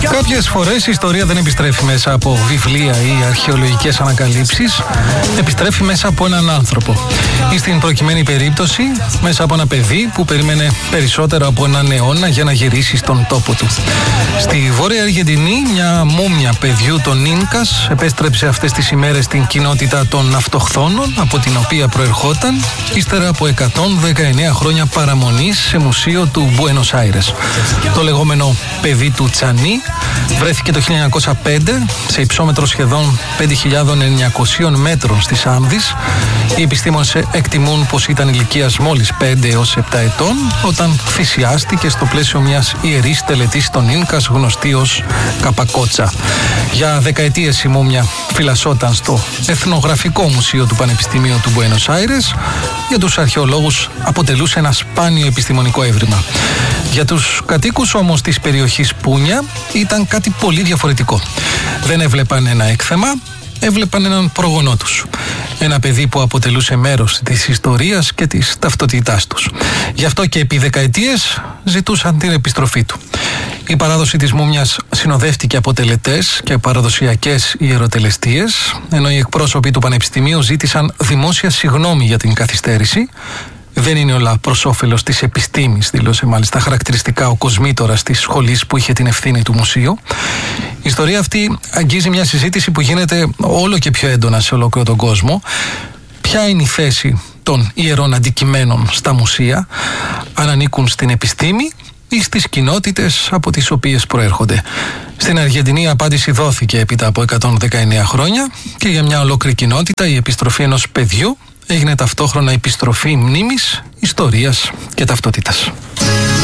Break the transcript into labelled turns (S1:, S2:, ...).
S1: Κάποιες φορές η ιστορία δεν επιστρέφει μέσα από βιβλία ή αρχαιολογικές ανακαλύψεις, επιστρέφει μέσα από έναν άνθρωπο. Ή στην προκειμένη περίπτωση, μέσα από ένα παιδί που περίμενε περισσότερο από έναν αιώνα για να γυρίσει στον τόπο του. Στη Βόρεια Αργεντινή, μια μούμια παιδιού των Ίνκας επέστρεψε αυτές τις ημέρες στην κοινότητα των αυτοχθόνων από την οποία προερχόταν, ύστερα από 119 χρόνια παραμονής σε μουσείο του Μπουένος Άιρες. Το λεγόμενο παιδί του Τσανί βρέθηκε το 1905 σε υψόμετρο σχεδόν 5.900 μέτρων στις Άνδης. Οι επιστήμονες εκτιμούν πως ήταν ηλικίας μόλις 5 έως 7 ετών όταν θυσιάστηκε στο πλαίσιο μιας ιερής τελετής των Ίνκας γνωστή ως Καπακότσα. Για δεκαετίες η μούμια φυλασσόταν στο Εθνογραφικό Μουσείο του Πανεπιστημίου του Μπουένος Άιρες. Για τους αρχαιολόγους αποτελούσε ένα σπάνιο επιστημονικό έβριμα. Για τους κατοίκους όμως της περιοχής Πούνια ήταν κάτι πολύ διαφορετικό. Δεν έβλεπαν ένα έκθεμα, έβλεπαν έναν προγονό τους. Ένα παιδί που αποτελούσε μέρος της ιστορίας και της ταυτότητάς τους. Γι' αυτό και επί δεκαετίες ζητούσαν την επιστροφή του. Η παράδοση της μούμιας συνοδεύτηκε από τελετές και παραδοσιακές ιεροτελεστίες, ενώ οι εκπρόσωποι του Πανεπιστημίου ζήτησαν δημόσια συγγνώμη για την καθυστέρηση. Δεν είναι όλα προς όφελος της επιστήμης, δήλωσε μάλιστα χαρακτηριστικά ο κοσμήτορας της σχολής που είχε την ευθύνη του μουσείου. Η ιστορία αυτή αγγίζει μια συζήτηση που γίνεται όλο και πιο έντονα σε ολόκληρο τον κόσμο. Ποια είναι η θέση των ιερών αντικειμένων στα μουσεία, αν ανήκουν στην επιστήμη ή στις κοινότητες από τις οποίες προέρχονται. Στην Αργεντινή η απάντηση δόθηκε έπειτα από 119 χρόνια και για μια ολόκληρη κοινότητα η επιστροφή ενός παιδιού έγινε ταυτόχρονα επιστροφή μνήμης, ιστορίας και ταυτότητας.